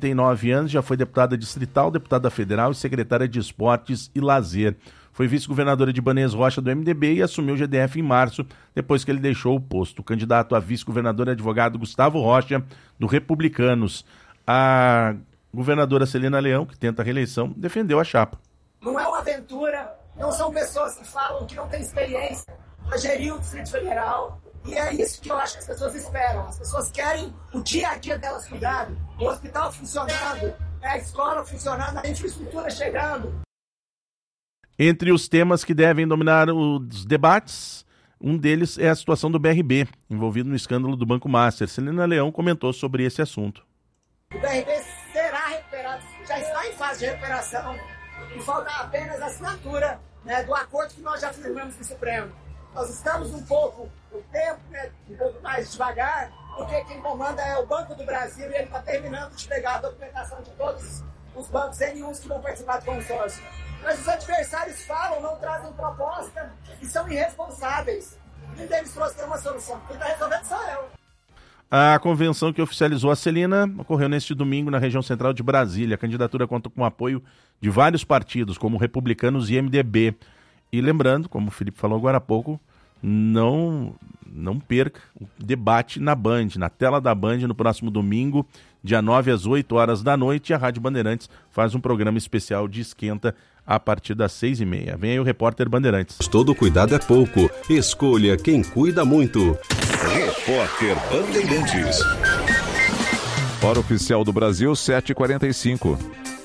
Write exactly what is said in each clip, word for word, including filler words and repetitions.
quarenta e nove anos, já foi deputada distrital, deputada federal e secretária de Esportes e Lazer. Foi vice-governadora de Ibanez Rocha do M D B e assumiu o G D F em março, depois que ele deixou o posto. O candidato a vice-governador é advogado Gustavo Rocha, do Republicanos. A governadora Celina Leão, que tenta a reeleição, defendeu a chapa. Não é uma aventura, não são pessoas que falam que não têm experiência para gerir o Distrito Federal. E é isso que eu acho que as pessoas esperam. As pessoas querem o dia a dia delas cuidado, o hospital funcionando, a escola funcionando, a infraestrutura chegando. Entre os temas que devem dominar os debates, um deles é a situação do B R B, envolvido no escândalo do Banco Master. Celina Leão comentou sobre esse assunto. O B R B será recuperado, já está em fase de recuperação, e falta apenas a assinatura, né, do acordo que nós já firmamos no Supremo. Nós estamos um pouco, o tempo, né, um pouco mais devagar, porque quem comanda é o Banco do Brasil e ele está terminando de pegar a documentação de todos os bancos N um que vão participar do consórcio. Mas os adversários falam, não trazem proposta e são irresponsáveis. Quem deles trouxe uma solução? Quem está resolvendo sou eu. A convenção que oficializou a Celina ocorreu neste domingo na região central de Brasília. A candidatura conta com o apoio de vários partidos, como Republicanos e M D B. E lembrando, como o Felipe falou agora há pouco, não, não perca o debate na Band, na tela da Band, no próximo domingo, dia nove às oito horas da noite. E a Rádio Bandeirantes faz um programa especial de esquenta a partir das seis e meia. Vem aí o repórter Bandeirantes. Todo cuidado é pouco. Escolha quem cuida muito. Repórter Bandeirantes. Hora oficial do Brasil, sete e quarenta e cinco.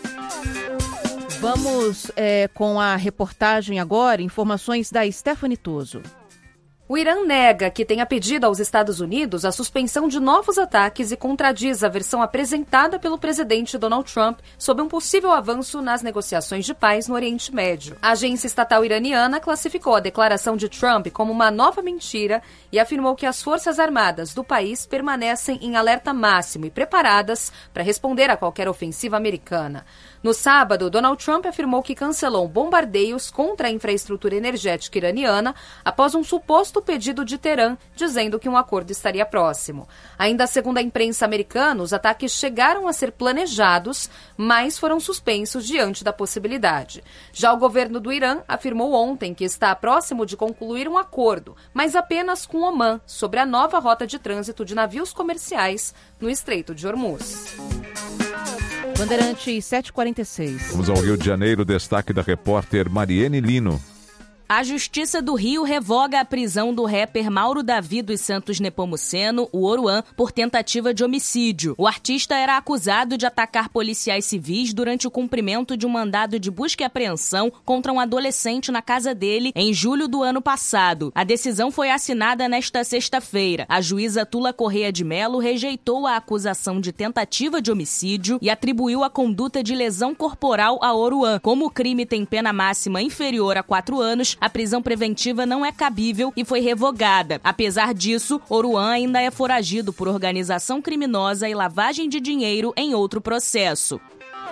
Vamos é, com a reportagem agora, informações da Stephanie Toso. O Irã nega que tenha pedido aos Estados Unidos a suspensão de novos ataques e contradiz a versão apresentada pelo presidente Donald Trump sobre um possível avanço nas negociações de paz no Oriente Médio. A agência estatal iraniana classificou a declaração de Trump como uma nova mentira e afirmou que as forças armadas do país permanecem em alerta máximo e preparadas para responder a qualquer ofensiva americana. No sábado, Donald Trump afirmou que cancelou bombardeios contra a infraestrutura energética iraniana após um suposto pedido de Teherã, dizendo que um acordo estaria próximo. Ainda segundo a imprensa americana, os ataques chegaram a ser planejados, mas foram suspensos diante da possibilidade. Já o governo do Irã afirmou ontem que está próximo de concluir um acordo, mas apenas com Omã, sobre a nova rota de trânsito de navios comerciais no Estreito de Hormuz. Bandeirantes sete e quarenta e seis. Vamos ao Rio de Janeiro, destaque da repórter Mariene Lino. A Justiça do Rio revoga a prisão do rapper Mauro Davi dos Santos Nepomuceno, o Oruan, por tentativa de homicídio. O artista era acusado de atacar policiais civis durante o cumprimento de um mandado de busca e apreensão contra um adolescente na casa dele em julho do ano passado. A decisão foi assinada nesta sexta-feira. A juíza Tula Correia de Mello rejeitou a acusação de tentativa de homicídio e atribuiu a conduta de lesão corporal a Oruan. Como o crime tem pena máxima inferior a quatro anos, a prisão preventiva não é cabível e foi revogada. Apesar disso, Oruan ainda é foragido por organização criminosa e lavagem de dinheiro em outro processo.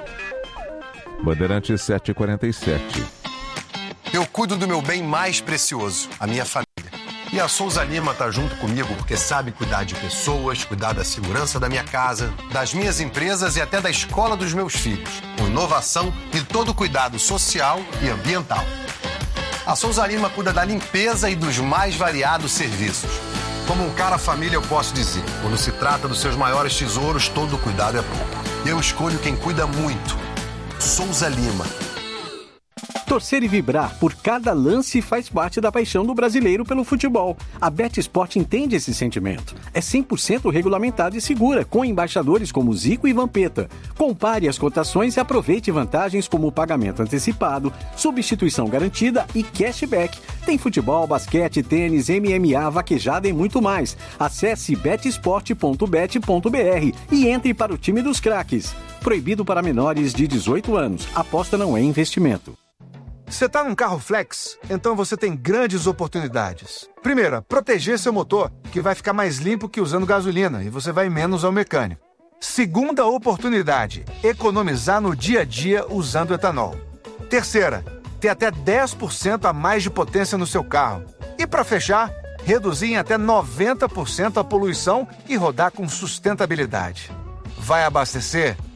Bandeirantes sete e quarenta e sete. Eu cuido do meu bem mais precioso, a minha família. E a Souza Lima tá junto comigo porque sabe cuidar de pessoas, cuidar da segurança da minha casa, das minhas empresas e até da escola dos meus filhos, com inovação e todo cuidado social e ambiental. A Souza Lima cuida da limpeza e dos mais variados serviços. Como um cara família, eu posso dizer, quando se trata dos seus maiores tesouros, todo cuidado é pouco. Eu escolho quem cuida muito. Souza Lima. Torcer e vibrar por cada lance faz parte da paixão do brasileiro pelo futebol. A BetSport entende esse sentimento. É cem por cento regulamentada e segura, com embaixadores como Zico e Vampeta. Compare as cotações e aproveite vantagens como pagamento antecipado, substituição garantida e cashback. Tem futebol, basquete, tênis, M M A, vaquejada e muito mais. Acesse betsport ponto bet ponto b r e entre para o time dos craques. Proibido para menores de dezoito anos. Aposta não é investimento. Você está num carro flex? Então você tem grandes oportunidades. Primeira, proteger seu motor, que vai ficar mais limpo que usando gasolina e você vai menos ao mecânico. Segunda oportunidade, economizar no dia a dia usando etanol. Terceira, ter até dez por cento a mais de potência no seu carro. E para fechar, reduzir em até noventa por cento a poluição e rodar com sustentabilidade. Vai abastecer?